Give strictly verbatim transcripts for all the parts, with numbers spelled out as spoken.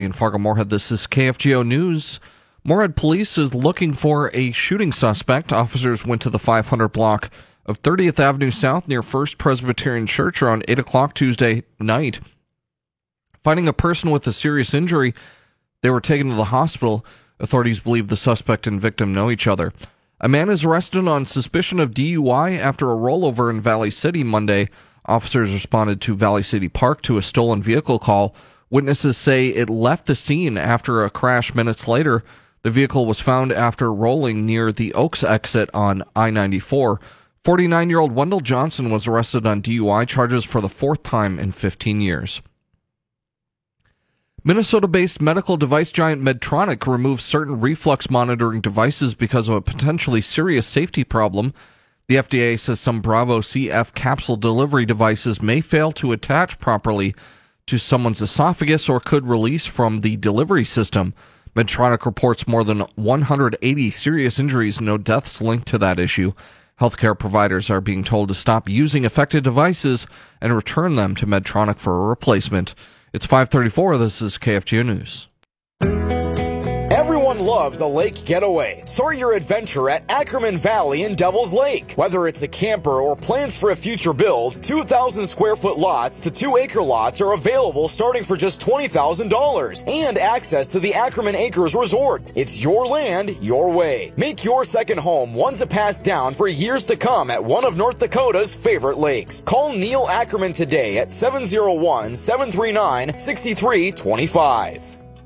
In Fargo-Moorhead, this is K F G O News. Moorhead Police is looking for a shooting suspect. Officers went to the five hundred block of thirtieth Avenue South near First Presbyterian Church around eight o'clock Tuesday night. Finding a person with a serious injury, they were taken to the hospital. Authorities believe the suspect and victim know each other. A man is arrested on suspicion of D U I after a rollover in Valley City Monday. Officers responded to Valley City Park to a stolen vehicle call. Witnesses say it left the scene after a crash minutes later. The vehicle was found after rolling near the Oaks exit on I ninety-four. forty-nine-year-old Wendell Johnson was arrested on D U I charges for the fourth time in fifteen years. Minnesota-based medical device giant Medtronic removed certain reflux monitoring devices because of a potentially serious safety problem. The F D A says some Bravo C F capsule delivery devices may fail to attach properly to someone's esophagus or could release from the delivery system. Medtronic reports more than one hundred eighty serious injuries and no deaths linked to that issue. Healthcare providers are being told to stop using affected devices and return them to Medtronic for a replacement. It's five thirty-four. This is K F G O News. Everyone loves a lake getaway. Start your adventure at Ackerman Valley in Devil's Lake. Whether it's a camper or plans for a future build, two thousand square foot lots to two acre lots are available starting for just twenty thousand dollars. And access to the Ackerman Acres Resort. It's your land, your way. Make your second home one to pass down for years to come at one of North Dakota's favorite lakes. Call Neil Ackerman today at seven oh one, seven three nine, six three two five.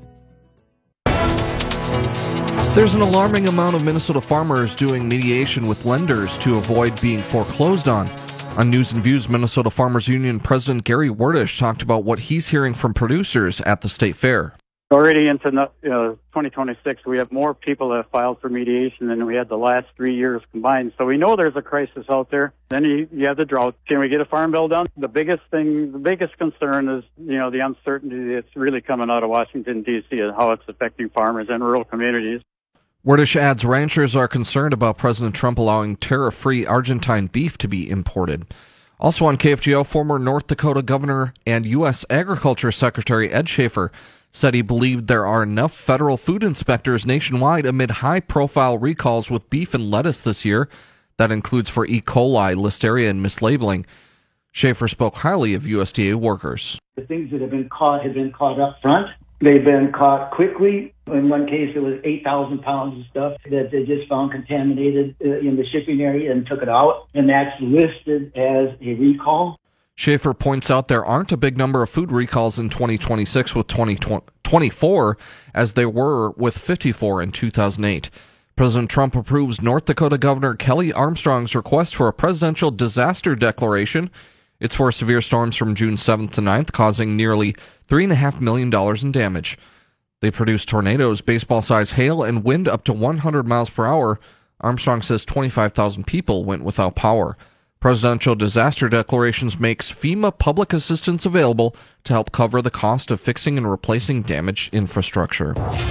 There's an alarming amount of Minnesota farmers doing mediation with lenders to avoid being foreclosed on. On News and Views, Minnesota Farmers Union President Gary Werdish talked about what he's hearing from producers at the state fair. Already into uh, twenty twenty-six, we have more people that have filed for mediation than we had the last three years combined. So we know there's a crisis out there. Then you, you have the drought. Can we get a farm bill done? The biggest thing, the biggest concern is, you know, the uncertainty that's really coming out of Washington, D C and how it's affecting farmers and rural communities. Werdish adds ranchers are concerned about President Trump allowing tariff-free Argentine beef to be imported. Also on K F G O, former North Dakota Governor and U S Agriculture Secretary Ed Schaefer said he believed there are enough federal food inspectors nationwide amid high-profile recalls with beef and lettuce this year. That includes for E. coli, listeria, and mislabeling. Schaefer spoke highly of U S D A workers. The things that have been caught have been caught up front. They've been caught quickly. In one case, it was eight thousand pounds of stuff that they just found contaminated in the shipping area and took it out, and that's listed as a recall. Schaefer points out there aren't a big number of food recalls in twenty twenty-six with twenty twenty-four, as there were with fifty-four in two thousand eight. President Trump approves North Dakota Governor Kelly Armstrong's request for a presidential disaster declaration. It's for severe storms from June seventh to ninth, causing nearly three point five million dollars in damage. They produced tornadoes, baseball-sized hail, and wind up to one hundred miles per hour. Armstrong says twenty-five thousand people went without power. Presidential disaster declarations makes FEMA public assistance available to help cover the cost of fixing and replacing damaged infrastructure.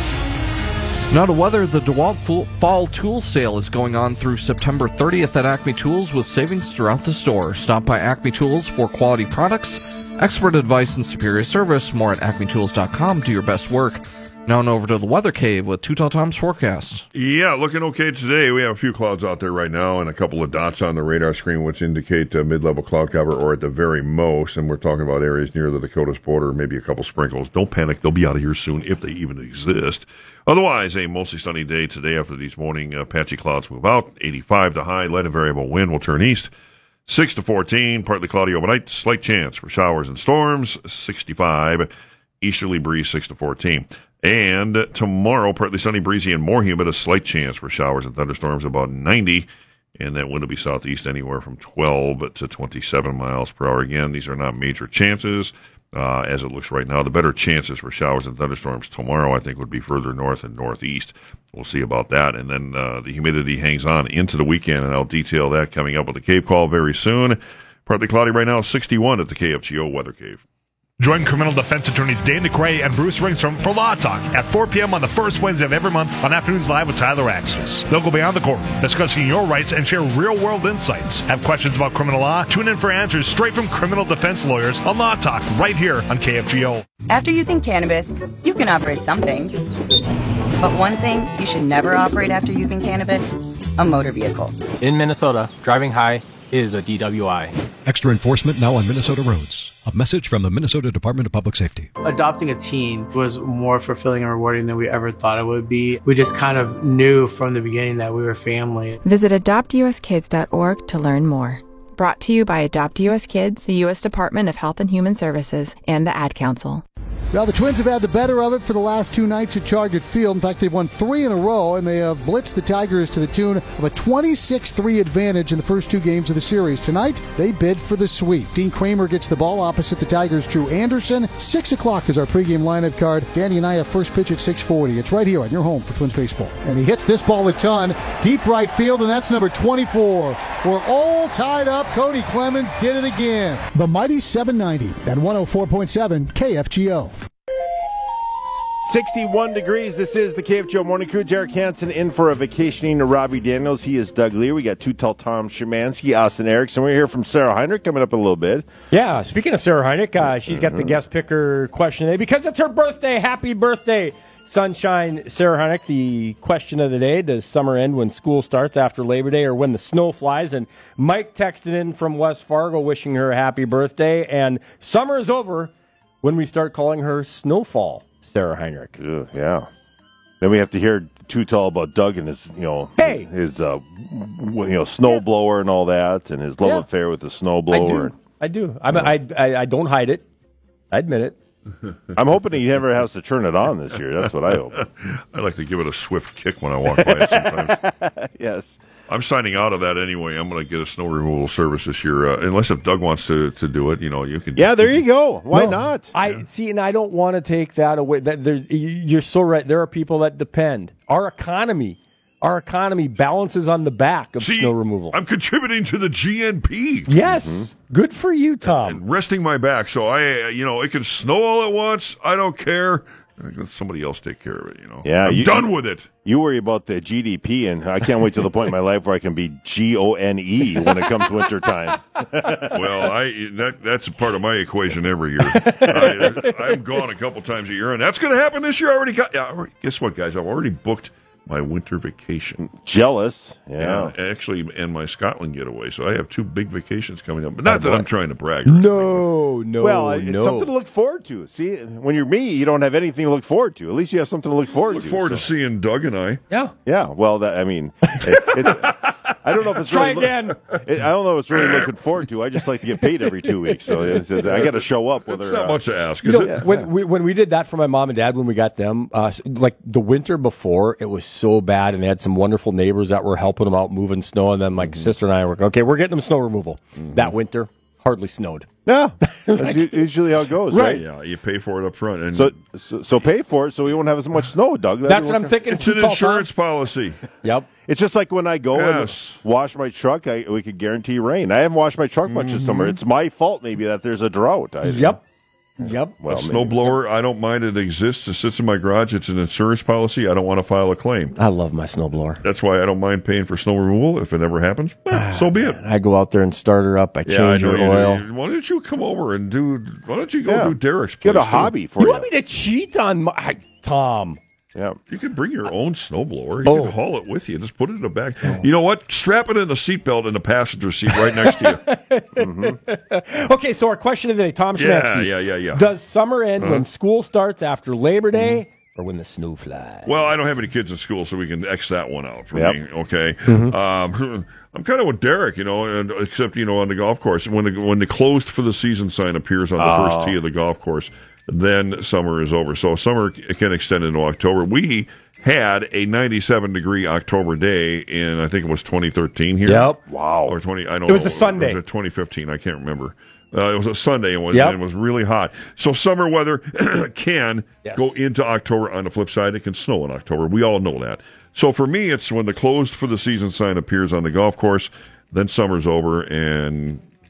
Now to weather, the DeWalt Fall Tool Sale is going on through September thirtieth at Acme Tools with savings throughout the store. Stop by Acme Tools for quality products, expert advice, and superior service. More at acme tools dot com. Do your best work. Now and over to the Weather Cave with Two Tall Tom's forecast. Yeah, looking okay today. We have a few clouds out there right now and a couple of dots on the radar screen which indicate uh, mid-level cloud cover or at the very most, and we're talking about areas near the Dakotas border, maybe a couple sprinkles. Don't panic. They'll be out of here soon if they even exist. Otherwise, a mostly sunny day today after these morning uh, patchy clouds move out. eighty-five to high, light and variable wind will turn east. six to fourteen, partly cloudy overnight, slight chance for showers and storms. sixty-five, easterly breeze six to fourteen. And tomorrow, partly sunny, breezy, and more humid, a slight chance for showers and thunderstorms, about ninety. And that wind will be southeast anywhere from twelve to twenty-seven miles per hour. Again, these are not major chances. Uh, as it looks right now, the better chances for showers and thunderstorms tomorrow, I think, would be further north and northeast. We'll see about that. And then uh, the humidity hangs on into the weekend, and I'll detail that coming up with the Cave Call very soon. Partly cloudy right now, sixty-one at the K F G O Weather Cave. Join criminal defense attorneys Dane DeCray and Bruce Ringstrom for Law Talk at four p.m. on the first Wednesday of every month on Afternoons Live with Tyler Axis. They'll go beyond the court, discussing your rights and share real-world insights. Have questions about criminal law? Tune in for answers straight from criminal defense lawyers on Law Talk right here on K F G O. After using cannabis, you can operate some things. But one thing you should never operate after using cannabis, a motor vehicle. In Minnesota, driving high is a D W I. Extra enforcement now on Minnesota roads. A message from the Minnesota Department of Public Safety. Adopting a teen was more fulfilling and rewarding than we ever thought it would be. We just kind of knew from the beginning that we were family. Visit adopt u s kids dot org to learn more. Brought to you by Adopt U S Kids, the U S Department of Health and Human Services, and the Ad Council. Well, the Twins have had the better of it for the last two nights at Target Field. In fact, they've won three in a row, and they have blitzed the Tigers to the tune of a twenty-six three advantage in the first two games of the series. Tonight, they bid for the sweep. Dean Kramer gets the ball opposite the Tigers' Drew Anderson. six o'clock is our pregame lineup card. Danny and I have first pitch at six forty. It's right here on your home for Twins baseball. And he hits this ball a ton. Deep right field, and that's number twenty-four. We're all tied up. Cody Clemens did it again. The mighty seven ninety at one oh four point seven K F G O. sixty-one degrees. This is the K F G O Morning Crew. Derek Hansen in for a vacationing Robbie Daniels. He is Doug Lear. We got Too-Tall Tom Szymanski, Austin Erickson. We're here from Sarah Heinrich coming up in a little bit. Yeah, speaking of Sarah Heinrich, uh, she's got the guest picker question today because it's her birthday. Happy birthday, Sunshine Sarah Heinrich. The question of the day: does summer end when school starts after Labor Day or when the snow flies? And Mike texted in from West Fargo wishing her a happy birthday. And summer is over when we start calling her Snowfall Sarah Heinrich. Ugh, yeah. Then we have to hear Too Tall about Doug and his, you know, hey. his, uh, you know, snowblower and all that, and his love yeah. affair with the snowblower. I do. I do. I, I, I don't hide it. I admit it. I'm hoping he never has to turn it on this year. That's what I hope. I like to give it a swift kick when I walk by it sometimes. Yes. I'm signing out of that anyway. I'm going to get a snow removal service this year, uh, unless if Doug wants to, to do it. You know, you can. Yeah, there you go. Why no, not? I yeah. see, and I don't want to take that away. That there, you're so right. There are people that depend. Our economy, our economy balances on the back of see, snow removal. I'm contributing to the G N P. Yes, mm-hmm. Good for you, Tom. And, and resting my back, so I, you know, it can snow all at once. I don't care. Let somebody else take care of it, you know. Yeah, I'm you, done with it. You worry about the G D P, and I can't wait to the point in my life where I can be G O N E when it comes winter time. Well, I that that's a part of my equation every year. I, I'm gone a couple times a year, and that's going to happen this year. I already got. Yeah, already, guess what, guys? I've already booked my winter vacation. Jealous. Yeah. yeah. Actually, and my Scotland getaway. So I have two big vacations coming up. But not that I'm trying to brag. No, no, well, it's no. something to look forward to. See, when you're me, you don't have anything to look forward to. At least you have something to look forward look to. Look forward so. to seeing Doug and I. Yeah. Yeah. Well, that I mean, it, it, I don't know if it's Try really again. Look, it, I don't know if it's really looking forward to. I just like to get paid every two weeks, so it's, it's, I got to show up. Whether it's not uh, much to ask. You Is know, it? Yeah. When we when we did that for my mom and dad when we got them, uh, like the winter before, it was so bad, and they had some wonderful neighbors that were helping them out moving snow, and then my mm-hmm. sister and I were okay. We're getting them snow removal. Mm-hmm. That winter hardly snowed. Yeah, that's like, usually how it goes, right? right? Yeah, you pay for it up front, and so, so so pay for it so we won't have as much snow, Doug. That'd that's what I'm thinking. It's an insurance policy. Yep. It's just like when I go yes. and wash my truck, I, we could guarantee rain. I haven't washed my truck much mm-hmm. this summer. It's my fault maybe that there's a drought. I, yep. Yep. Well, a snowblower, I don't mind it exists. It sits in my garage. It's an insurance policy. I don't want to file a claim. I love my snowblower. That's why I don't mind paying for snow removal. If it ever happens, well, so be it. I go out there and start her up. I yeah, change I her oil. You, why don't you come over and do? Why don't you go yeah. do Derek's place? Get a too? hobby for you. You want me to cheat on my Tom? Yeah, you can bring your own snowblower. You oh. can haul it with you. Just put it in the back. Oh. You know what? Strap it in the seatbelt in the passenger seat right next to you. mm-hmm. Okay, so our question of the day, Tom Szymanski. Yeah, yeah, yeah, yeah. Does summer end uh-huh. when school starts after Labor Day mm-hmm. or when the snow flies? Well, I don't have any kids in school, so we can X that one out for yep. me. Okay. Mm-hmm. Um, I'm kind of with Derek, you know, and except you know on the golf course when the when the closed for the season sign appears on the oh. first tee of the golf course, then summer is over. So summer can extend into October. We had a ninety-seven degree October day in, I think it was twenty thirteen here. Yep. Wow. Or twenty. I don't. It was know. a Sunday. It was a twenty fifteen. I can't remember. Uh, it was a Sunday and, was, yep. and it was really hot. So summer weather can yes. go into October. On the flip side, it can snow in October. We all know that. So for me, it's when the closed for the season sign appears on the golf course, then summer's over, and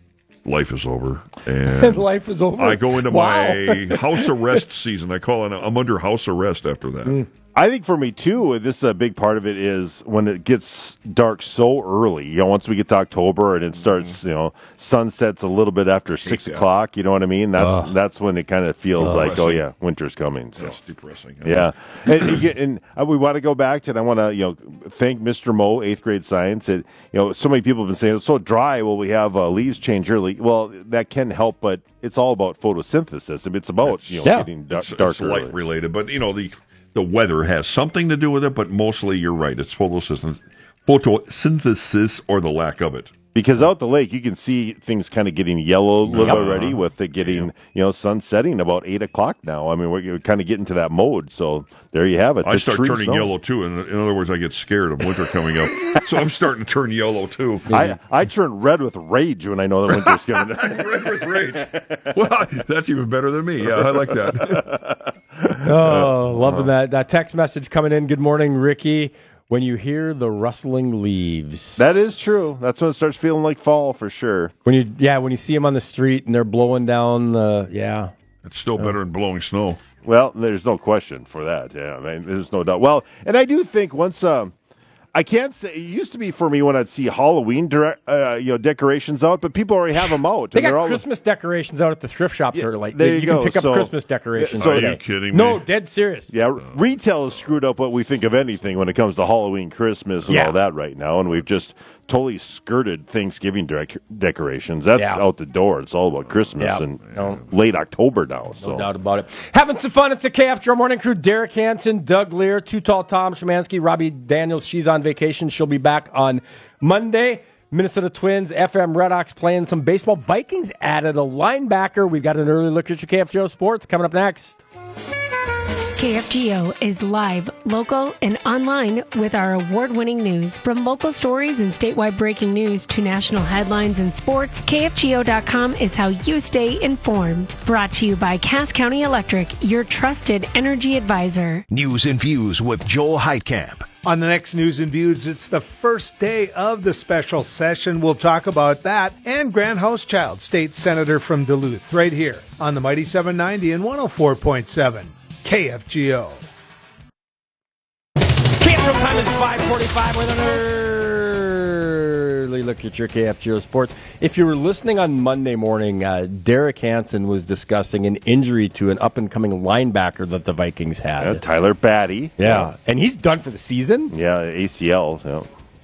life is over. And, and life is over. I go into wow. my house arrest season. I call it. I'm under house arrest after that. Mm. I think for me, too, this is a big part of it is when it gets dark so early. You know, once we get to October and it starts, mm-hmm. you know, sunsets a little bit after six yeah. o'clock, you know what I mean? That's Ugh. that's when it kind of feels Ugh. like, depressing. oh, yeah, winter's coming. So. That's depressing. Yeah. and, and, and we want to go back to, and I want to, you know, thank Mister Moe, eighth grade science. It, you know, so many people have been saying it's so dry. Well, we have uh, leaves change early. Well, that can help, but it's all about photosynthesis. I mean, it's about, it's, you know, yeah. getting dark, it's, darker. It's light related, but, you know, the... The weather has something to do with it, but mostly you're right. It's photosynthesis, photosynthesis or the lack of it. Because out the lake, you can see things kind of getting yellow a little yep. already with it getting, you know, sun setting about eight o'clock now. I mean, we're kind of getting to that mode. So there you have it. I the start turning snow. yellow, too. In, in other words, I get scared of winter coming up. So I'm starting to turn yellow, too. I, I turn red with rage when I know that winter's coming. Red with rage. Well, that's even better than me. Yeah, I like that. Oh, loving that. That text message coming in. Good morning, Ricky. When you hear the rustling leaves. That is true. That's when it starts feeling like fall for sure. When you yeah, when you see them on the street and they're blowing down the yeah. It's still better than blowing snow. Well, there's no question for that. Yeah, I mean, there's no doubt. Well, and I do think once um I can't say it used to be for me when I'd see Halloween direct, uh, you know, decorations out, but people already have them out. They got all Christmas the... decorations out at the thrift shops. Yeah, like there you, you can pick up so, Christmas decorations. So, today. Are you kidding me? No, dead serious. Yeah, oh. Retail has screwed up what we think of anything when it comes to Halloween, Christmas, and yeah. all that right now, and we've just totally skirted Thanksgiving dec- decorations. That's yeah. out the door. It's all about Christmas yeah. and no. late October now. So. No doubt about it. Having some fun. It's the K F G O Morning Crew. Derek Hansen, Doug Lear, Too Tall Tom Szymanski, Robbie Daniels. She's on vacation. She'll be back on Monday. Minnesota Twins, F M Redhawks playing some baseball. Vikings added a linebacker. We've got an early look at your K F G O Sports coming up next. K F G O is live, local, and online with our award-winning news. From local stories and statewide breaking news to national headlines and sports, K F G O dot com is how you stay informed. Brought to you by Cass County Electric, your trusted energy advisor. News and Views with Joel Heitkamp. On the next News and Views, it's the first day of the special session. We'll talk about that and Grant Hauschild, state senator from Duluth, right here on the Mighty seven ninety and one oh four point seven. K F G O. Camera time is five forty-five with an early look at your K F G O Sports. If you were listening on Monday morning, uh, Derek Hansen was discussing an injury to an up-and-coming linebacker that the Vikings had. Yeah, Tyler Batty. Yeah. yeah, and he's done for the season. Yeah, A C L. Yeah.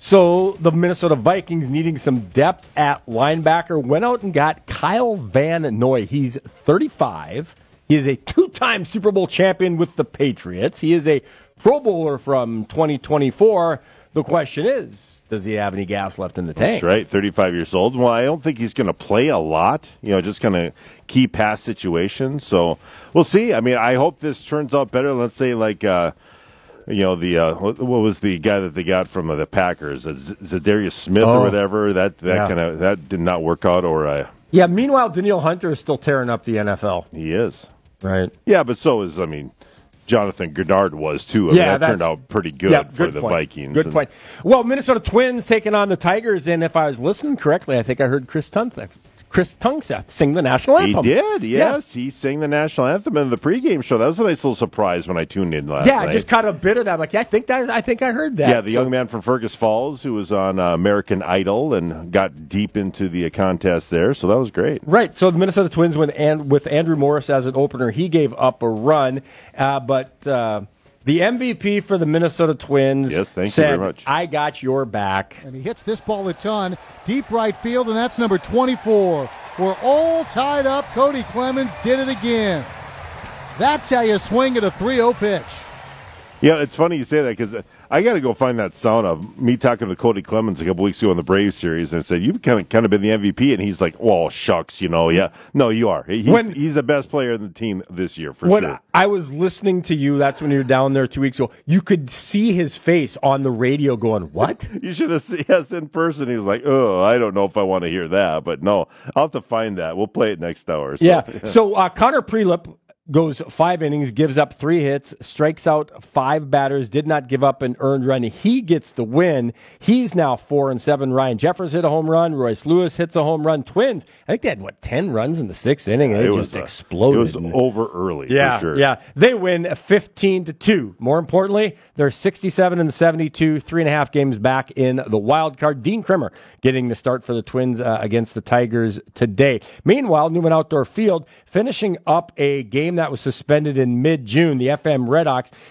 So the Minnesota Vikings, needing some depth at linebacker, went out and got Kyle Van Noy. He's thirty-five. He is a two-time Super Bowl champion with the Patriots. He is a Pro Bowler from twenty twenty-four. The question is, does he have any gas left in the tank? That's right, thirty-five years old. Well, I don't think he's going to play a lot, you know, just kind of key pass situations. So we'll see. I mean, I hope this turns out better. Let's say like, uh, you know, the uh, what was the guy that they got from uh, the Packers, uh, Z- Zadarius Smith oh. or whatever. That that yeah. kind of that did not work out. Or uh, yeah. Meanwhile, Danielle Hunter is still tearing up the N F L. He is. Right. Yeah, but so is, I mean, Jonathan Gennard was, too. I yeah, mean, that turned out pretty good yeah, for good the point. Vikings. Good and, point. Well, Minnesota Twins taking on the Tigers, and if I was listening correctly, I think I heard Chris Tunthek, Chris Tungseth sing the national anthem. He did, yes. Yeah. He sang the national anthem in the pregame show. That was a nice little surprise when I tuned in last yeah, night. Yeah, I just caught a bit of that. I'm like, yeah, I think that I think I heard that. Yeah, the so. young man from Fergus Falls who was on uh, American Idol and got deep into the uh, contest there, so that was great. Right, so the Minnesota Twins went and with Andrew Morris as an opener. He gave up a run, uh, but uh, the M V P for the Minnesota Twins yes, thank said, you very much. I got your back. And he hits this ball a ton, deep right field, and that's number twenty-four. We're all tied up. Cody Clemens did it again. That's how you swing at a three oh pitch. Yeah, it's funny you say that because I got to go find that sound of me talking to Cody Clemens a couple weeks ago on the Braves series, and I said, you've kind of kind of been the M V P, and he's like, well, shucks, you know, yeah. No, you are. He's, when, he's the best player in the team this year, for when sure. I was listening to you, that's when you were down there two weeks ago, you could see his face on the radio going, what? You should have seen us in person. He was like, oh, I don't know if I want to hear that, but no, I'll have to find that. We'll play it next hour. So. Yeah, so uh, Connor Prelip goes five innings, gives up three hits, strikes out five batters, did not give up an earned run. He gets the win. He's now four and seven. Ryan Jeffers hit a home run. Royce Lewis hits a home run. Twins, I think they had, what, ten runs in the sixth inning? Yeah, it, it just was a, exploded. It was over early, yeah, for sure. Yeah, they win fifteen to two. More importantly, they're sixty-seven and seventy-two, three and a half games back in the wild card. Dean Krimmer getting the start for the Twins uh, against the Tigers today. Meanwhile, Newman Outdoor Field finishing up a game that was suspended in mid-June. The F M Redhawks